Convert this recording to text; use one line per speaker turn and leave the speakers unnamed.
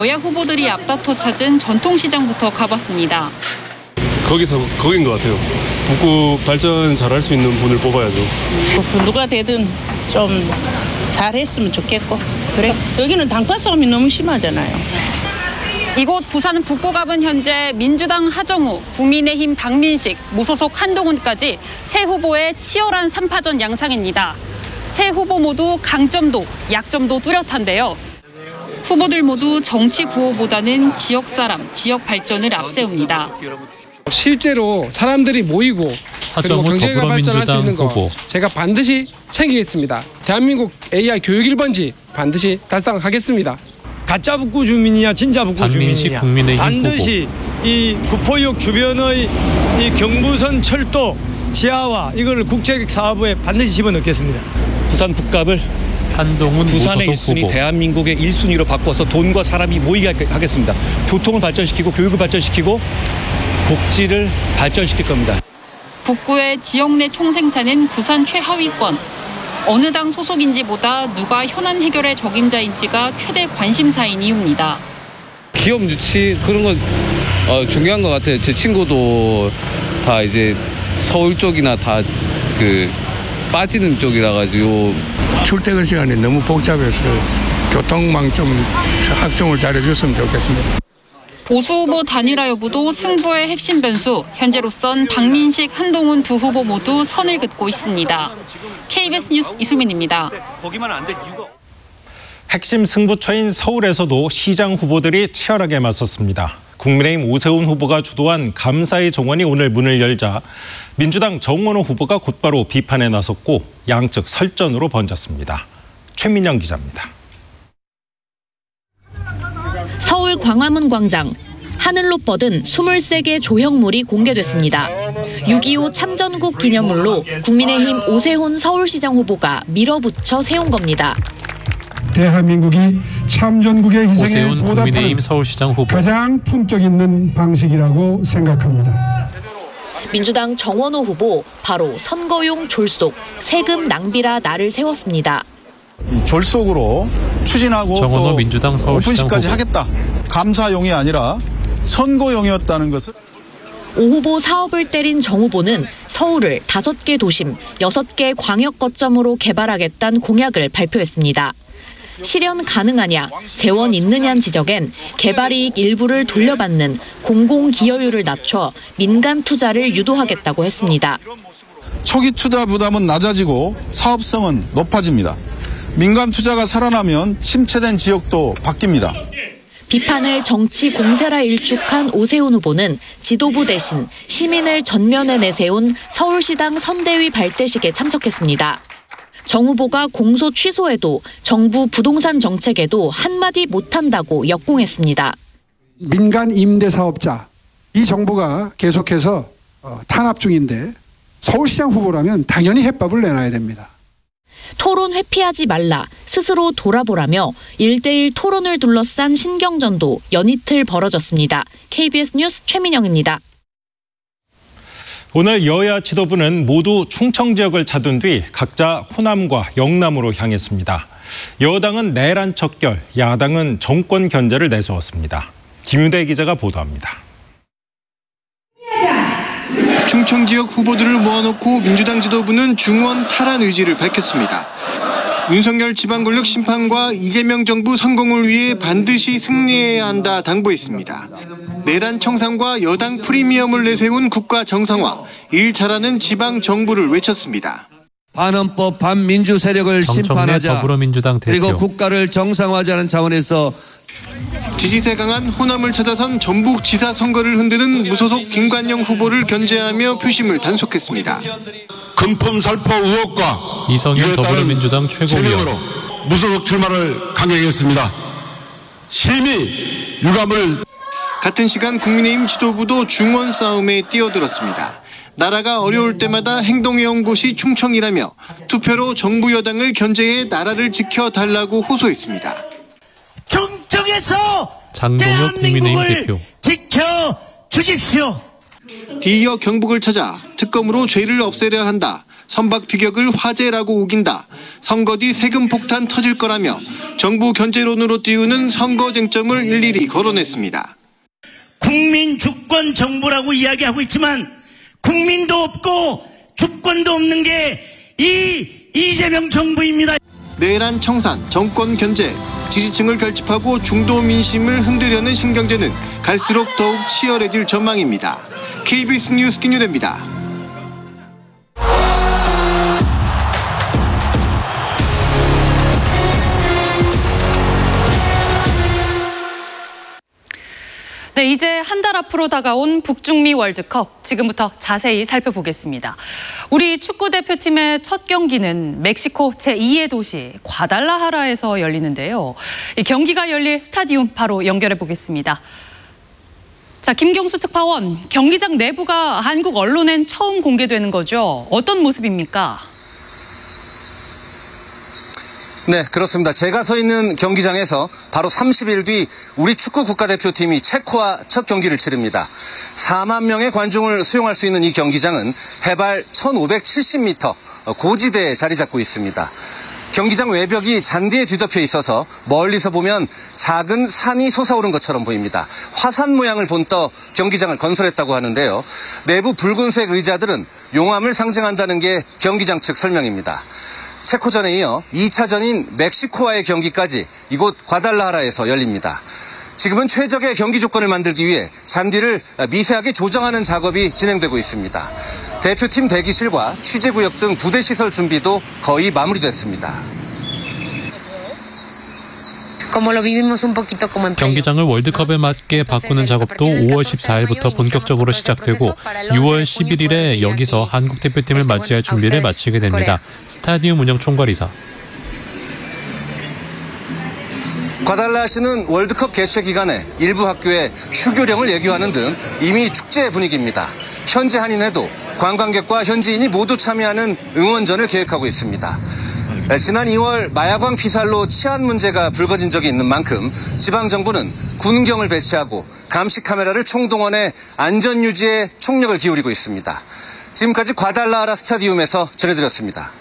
여야 후보들이 앞다퉈 찾은 전통시장부터 가봤습니다.
거긴 것 같아요. 북구 발전 잘할 수 있는 분을 뽑아야죠.
누가 되든 좀 잘했으면 좋겠고. 그래. 여기는 당파 싸움이 너무 심하잖아요.
이곳 부산 북구갑은 현재 민주당 하정우, 국민의힘 박민식, 무소속 한동훈까지 세 후보의 치열한 3파전 양상입니다. 세 후보 모두 강점도, 약점도 뚜렷한데요. 후보들 모두 정치 구호보다는 지역 사람, 지역 발전을 앞세웁니다.
실제로 사람들이 모이고 그리고 경제가 발전할 수 있는 거
후보.
제가 반드시 챙기겠습니다. 대한민국 AI 교육 1번지 반드시 달성하겠습니다.
가짜 북구 주민이냐 진짜 북구 주민이냐 반드시 후보. 이 구포역 주변의 이 경부선 철도 지하화 이걸 국책 사업에 반드시 집어넣겠습니다.
부산 북갑을
한동훈
부산의
무소속
1순위,
후보.
대한민국의 1순위로 바꿔서 돈과 사람이 모이게 하겠습니다. 교통을 발전시키고 교육을 발전시키고 복지를 발전시킬 겁니다.
북구의 지역 내 총생산은 부산 최하위권. 어느 당 소속인지보다 누가 현안 해결의 적임자인지가 최대 관심사인 이유입니다.
기업 유치 그런 건 중요한 것 같아요. 제 친구도 다 이제 서울 쪽이나 다 빠지는 쪽이라 가지고
출퇴근 시간이 너무 복잡해서 교통망 좀 확정을 잘해줬으면 좋겠습니다.
보수 후보 단일화 여부도 승부의 핵심 변수. 현재로선 박민식, 한동훈 두 후보 모두 선을 긋고 있습니다. KBS 뉴스 이수민입니다.
핵심 승부처인 서울에서도 시장 후보들이 치열하게 맞섰습니다. 국민의힘 오세훈 후보가 주도한 감사의 정원이 오늘 문을 열자 민주당 정원호 후보가 곧바로 비판에 나섰고 양측 설전으로 번졌습니다. 최민영 기자입니다.
서울 광화문 광장. 하늘로 뻗은 23개 조형물이 공개됐습니다. 6.25 참전국 기념물로 국민의힘 오세훈 서울시장 후보가 밀어붙여 세운 겁니다.
대한민국이 참전국의 희생에
오세훈 국민의힘
보답하는
서울시장 후보.
가장 품격 있는 방식이라고 생각합니다.
민주당 정원호 후보 바로 선거용 졸속, 세금 낭비라 나를 세웠습니다.
졸속으로 추진하고
정원호
또
민주당 서울시장
오픈식까지
후보.
하겠다. 감사용이 아니라 선거용이었다는 것을.
오 후보 사업을 때린 정 후보는 서울을 5개 도심, 6개 광역 거점으로 개발하겠다는 공약을 발표했습니다. 실현 가능하냐, 재원 있느냐는 지적엔 개발이익 일부를 돌려받는 공공기여율을 낮춰 민간 투자를 유도하겠다고 했습니다.
초기 투자 부담은 낮아지고 사업성은 높아집니다. 민간 투자가 살아나면 침체된 지역도 바뀝니다.
비판을 정치 공세라 일축한 오세훈 후보는 지도부 대신 시민을 전면에 내세운 서울시당 선대위 발대식에 참석했습니다. 정 후보가 공소 취소에도 정부 부동산 정책에도 한마디 못한다고 역공했습니다.
민간 임대 사업자 이 정부가 계속해서 탄압 중인데 서울시장 후보라면 당연히 햇밥을 내놔야 됩니다.
토론 회피하지 말라, 스스로 돌아보라며 1대1 토론을 둘러싼 신경전도 연이틀 벌어졌습니다. KBS 뉴스 최민영입니다.
오늘 여야 지도부는 모두 충청 지역을 찾은 뒤 각자 호남과 영남으로 향했습니다. 여당은 내란 척결, 야당은 정권 견제를 내세웠습니다. 김유대 기자가 보도합니다.
충청 지역 후보들을 모아놓고 민주당 지도부는 중원 탈환 의지를 밝혔습니다. 윤석열 지방권력 심판과 이재명 정부 성공을 위해 반드시 승리해야 한다 당부했습니다. 내란 청산과 여당 프리미엄을 내세운 국가 정상화, 일 잘하는 지방 정부를 외쳤습니다.
반헌법 반민주 세력을 심판하자.
더불어민주당 대표.
그리고 국가를 정상화하자는 차원에서
지지세 강한 호남을 찾아선 전북지사 선거를 흔드는 무소속 김관영 후보를 견제하며 표심을 단속했습니다.
금품살포 의혹과
이성현 더불어민주당 최고위원
무소속 출마를 강행했습니다. 심히 유감을.
같은 시간 국민의힘 지도부도 중원 싸움에 뛰어들었습니다. 나라가 어려울 때마다 행동해온 곳이 충청이라며 투표로 정부 여당을 견제해 나라를 지켜달라고 호소했습니다.
충청에서
장동혁 국민의힘 대표.
지켜주십시오.
뒤이어 경북을 찾아 특검으로 죄를 없애려 한다. 선박 피격을 화재라고 우긴다. 선거 뒤 세금 폭탄 터질 거라며 정부 견제론으로 띄우는 선거 쟁점을 일일이 거론했습니다.
국민 주권 정부라고 이야기하고 있지만 국민도 없고 주권도 없는 게 이재명 정부입니다.
내란 청산, 정권 견제, 지지층을 결집하고 중도 민심을 흔들려는 신경전은 갈수록 더욱 치열해질 전망입니다. KBS 뉴스 김유대입니다.
네, 이제 한 달 앞으로 다가온 북중미 월드컵, 지금부터 자세히 살펴보겠습니다. 우리 축구대표팀의 첫 경기는 멕시코 제2의 도시 과달라하라에서 열리는데요. 이 경기가 열릴 스타디움 바로 연결해 보겠습니다. 자, 김경수 특파원, 경기장 내부가 한국 언론엔 처음 공개되는 거죠. 어떤 모습입니까?
네, 그렇습니다. 제가 서 있는 경기장에서 바로 30일 뒤 우리 축구 국가대표팀이 체코와 첫 경기를 치릅니다. 4만 명의 관중을 수용할 수 있는 이 경기장은 해발 1570m 고지대에 자리 잡고 있습니다. 경기장 외벽이 잔디에 뒤덮여 있어서 멀리서 보면 작은 산이 솟아오른 것처럼 보입니다. 화산 모양을 본떠 경기장을 건설했다고 하는데요. 내부 붉은색 의자들은 용암을 상징한다는 게 경기장 측 설명입니다. 체코전에 이어 2차전인 멕시코와의 경기까지 이곳 과달라하라에서 열립니다. 지금은 최적의 경기 조건을 만들기 위해 잔디를 미세하게 조정하는 작업이 진행되고 있습니다. 대표팀 대기실과 취재구역 등 부대시설 준비도 거의 마무리됐습니다.
경기장을 월드컵에 맞게 바꾸는 작업도 5월 14일부터 본격적으로 시작되고 6월 11일에 여기서 한국 대표팀을 맞이할 준비를 마치게 됩니다. 스타디움 운영 총괄이사.
과달라하시는 월드컵 개최 기간에 일부 학교에 휴교령을 예교하는 등 이미 축제 분위기입니다. 현지 한인회도 관광객과 현지인이 모두 참여하는 응원전을 계획하고 있습니다. 지난 2월 마야광 피살로 치안 문제가 불거진 적이 있는 만큼 지방정부는 군경을 배치하고 감시 카메라를 총동원해 안전 유지에 총력을 기울이고 있습니다. 지금까지 과달라하라 스타디움에서 전해드렸습니다.